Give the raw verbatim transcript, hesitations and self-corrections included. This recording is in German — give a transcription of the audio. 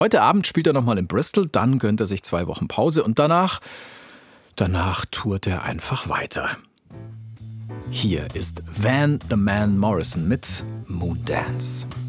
Heute Abend spielt er nochmal in Bristol, dann gönnt er sich zwei Wochen Pause und danach, danach tourt er einfach weiter. Hier ist Van the Man Morrison mit Moon Dance.